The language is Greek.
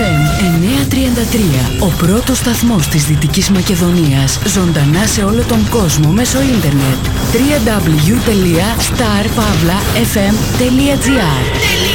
FM 933, ο πρώτος σταθμός της Δυτικής Μακεδονίας, ζωντανά σε όλο τον κόσμο μέσω ίντερνετ. www.starpavlafm.gr